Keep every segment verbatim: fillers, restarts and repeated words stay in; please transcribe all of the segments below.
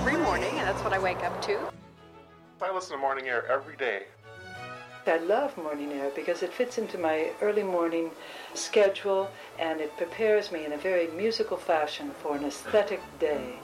every morning, and that's what I wake up to. I listen to Morning Air every day. I love Morning Air because it fits into my early morning schedule and it prepares me in a very musical fashion for an aesthetic day.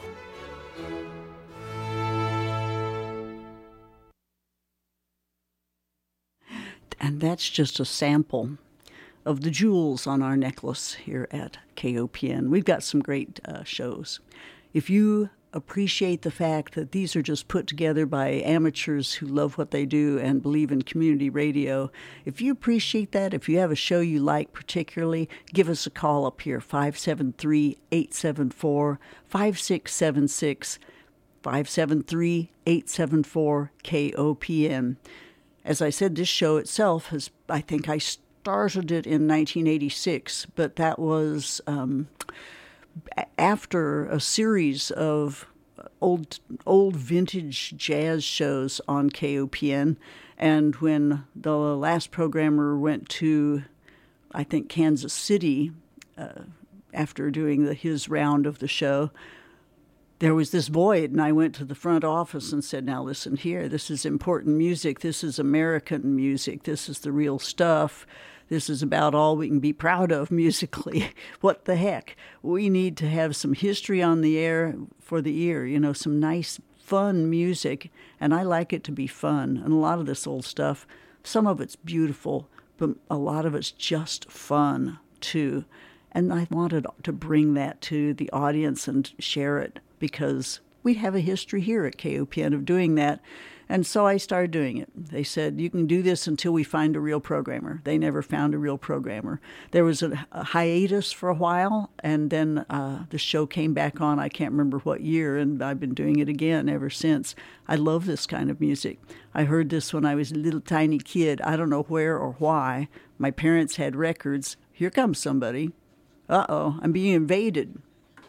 And that's just a sample of the jewels on our necklace here at K O P N. We've got some great uh, shows. If you appreciate the fact that these are just put together by amateurs who love what they do and believe in community radio, if you appreciate that, if you have a show you like particularly, give us a call up here, five seven three, eight seven four, five six seven six, five seven three, eight seven four, K O P N. As I said, this show itself has, I think I started it in nineteen eighty-six, but that was um, after a series of old old vintage jazz shows on K O P N. And when the last programmer went to, I think, Kansas City uh, after doing the, his round of the show, there was this void, and I went to the front office and said, now listen here, this is important music. This is American music. This is the real stuff. This is about all we can be proud of musically. What the heck? We need to have some history on the air for the ear, you know, some nice, fun music. And I like it to be fun. And a lot of this old stuff, some of it's beautiful, but a lot of it's just fun, too. And I wanted to bring that to the audience and share it because we have a history here at K O P N of doing that. And so I started doing it. They said, you can do this until we find a real programmer. They never found a real programmer. There was a, a hiatus for a while, and then uh, the show came back on. I can't remember what year, and I've been doing it again ever since. I love this kind of music. I heard this when I was a little tiny kid. I don't know where or why. My parents had records. Here comes somebody. Uh-oh, I'm being invaded.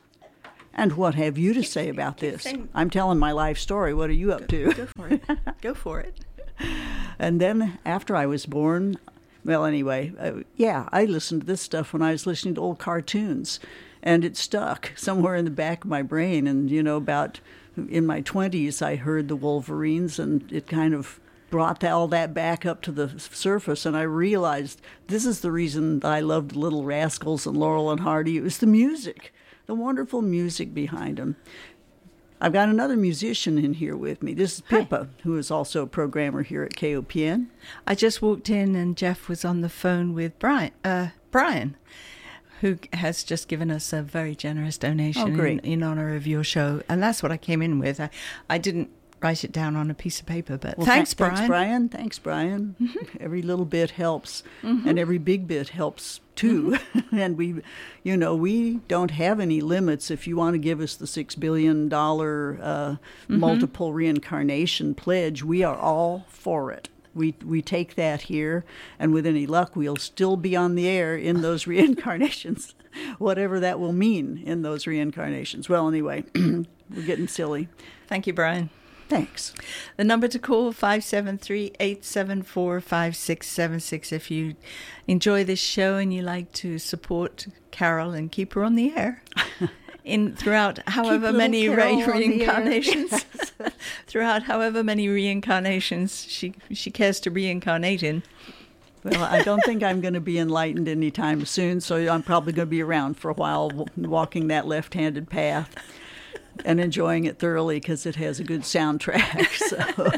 And what have you to say about this? I'm telling my life story. What are you up to? Go for it. Go for it. And then after I was born, well, anyway, uh, yeah, I listened to this stuff when I was listening to old cartoons. And it stuck somewhere in the back of my brain. And, you know, about in my twenties, I heard the Wolverines, and it kind of brought all that back up to the surface, and I realized this is the reason that I loved Little Rascals and Laurel and Hardy. It was the music. The wonderful music behind them. I've got another musician in here with me. This is Pippa, Hi. Who is also a programmer here at K O P N. I just walked in and Jeff was on the phone with Brian, uh, Brian, who has just given us a very generous donation oh, in, in honor of your show. And that's what I came in with. I, I didn't write it down on a piece of paper, but well, thanks, th- Brian. Thanks, Brian. Thanks, Brian. Mm-hmm. Every little bit helps, mm-hmm. and every big bit helps, too. Mm-hmm. And we, you know, we don't have any limits. If you want to give us the six billion dollars uh, mm-hmm. multiple reincarnation pledge, we are all for it. We we take that here, and with any luck, we'll still be on the air in those reincarnations, whatever that will mean in those reincarnations. Well, anyway, we're getting silly. Thank you, Brian. Thanks. The number to call, five seven three, eight seven four, five six seven six. If you enjoy this show and you like to support Carol and keep her on the air in throughout however many re- reincarnations, throughout however many reincarnations she she cares to reincarnate in. Well, I don't think I'm going to be enlightened anytime soon, so I'm probably going to be around for a while walking that left-handed path. And enjoying it thoroughly because it has a good soundtrack. So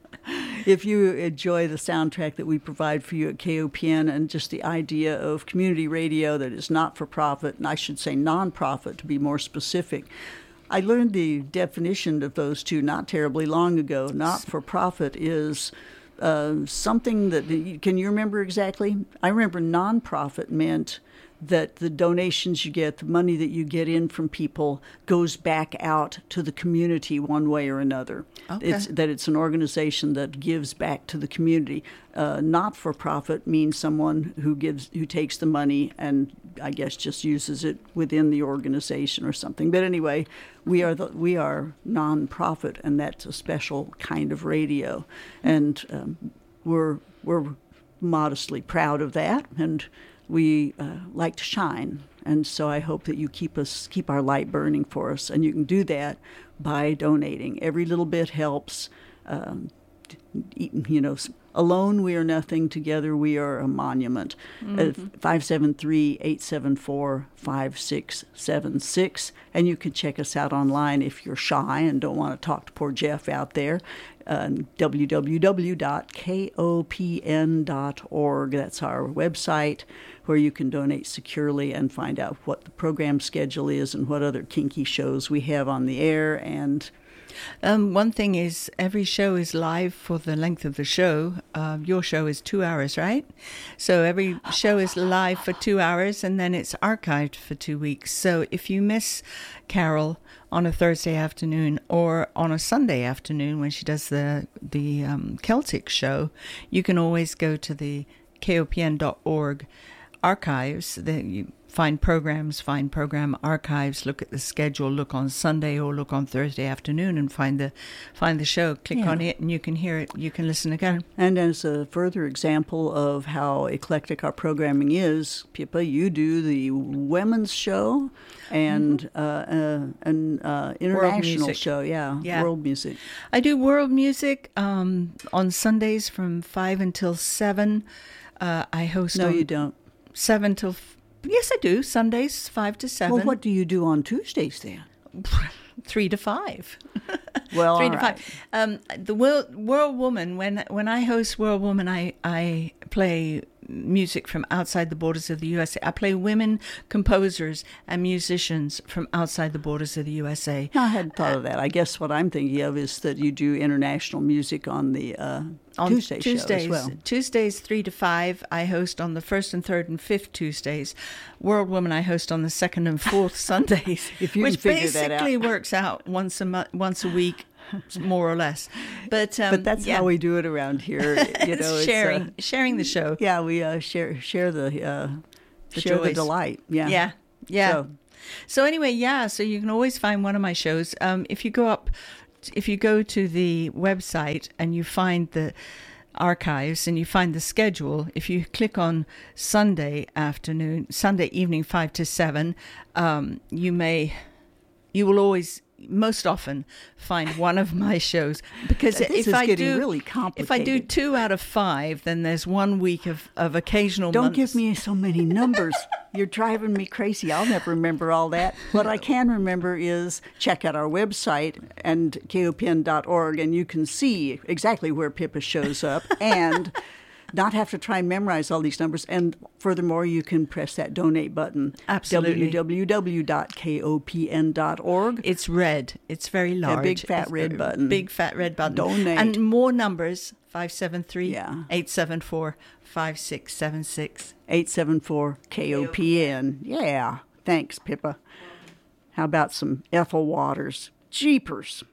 if you enjoy the soundtrack that we provide for you at K O P N and just the idea of community radio that is not-for-profit, and I should say non-profit to be more specific, I learned the definition of those two not terribly long ago. Not-for-profit is uh, something that, can you remember exactly? I remember non-profit meant that the donations you get, the money that you get in from people goes back out to the community one way or another. Okay. It's that it's an organization that gives back to the community. Uh, not-for-profit means someone who gives, who takes the money and I guess just uses it within the organization or something. But anyway, we are the, we are non-profit, and that's a special kind of radio, and um, we're we're modestly proud of that, and we uh, like to shine And so I hope that you keep us keep our light burning for us. And you can do that by donating. Every little bit helps. Um, you know, alone we are nothing. Together we are a monument. Mm-hmm. Uh, five seven three, eight seven four, five six seven six. And you can check us out online if you're shy and don't want to talk to poor Jeff out there. Uh, w w w dot k o p n dot org. That's our website where you can donate securely and find out what the program schedule is and what other kinky shows we have on the air. And Um, one thing is, every show is live for the length of the show. Uh, your show is two hours, right? So every show is live for two hours, and then it's archived for two weeks. So if you miss Carol on a Thursday afternoon or on a Sunday afternoon when she does the the um, Celtic show, you can always go to the K O P N dot org archives. That you find programs, find program archives, look at the schedule, look on Sunday or look on Thursday afternoon and find the find the show. Click Yeah. on it and you can hear it. You can listen again. And as a further example of how eclectic our programming is, Pippa, you do the women's show and mm-hmm. uh, uh, an uh, international show, yeah, yeah, world music. I do world music um, on Sundays from five until seven. Uh, I host. No, on you don't. Seven till. F- yes, I do. Sundays five to seven. Well, what do you do on Tuesdays then? Three to five. Well, three all to right. five. Um, the World World Woman. When when I host World Woman, I I play music from outside the borders of the U S A. I play women composers and musicians from outside the borders of the U S A. No, I hadn't thought of that. I guess what I'm thinking of is that you do international music on the uh, On Tuesday Tuesdays, show as well. Tuesdays three to five. I host on the first and third and fifth Tuesdays. World Woman I host on the second and fourth Sundays, If you which can figure that out. basically works out once a month, once a week, more or less. But um, But that's yeah. how we do it around here. You know, it's, sharing uh, sharing the show. yeah, we uh, share share the uh, The share the joys. delight. Yeah, Yeah, yeah. So, So anyway, yeah. So you can always find one of my shows. Um, if you go up, if you go to the website and you find the archives and you find the schedule, if you click on Sunday afternoon, Sunday evening, five to seven, um, you may, you will always, most often, find one of my shows, because This if is I getting do really if I do complicated. two out of five, then there's one week of, of occasional don't months. give me so many numbers. You're driving me crazy. I'll never remember all that. What I can remember is check out our website and K O P N dot org, and you can see exactly where Pippa shows up and not have to try and memorize all these numbers. And furthermore, you can press that donate button. Absolutely. w w w dot k o p n dot org. It's red. It's very large. big fat It's red a button. Big fat red button. Donate. And more numbers, five seven three, Yeah. eight seven four, five six seven six. eight seven four K O P N. Yeah. Thanks, Pippa. How about some Ethel Waters? Jeepers.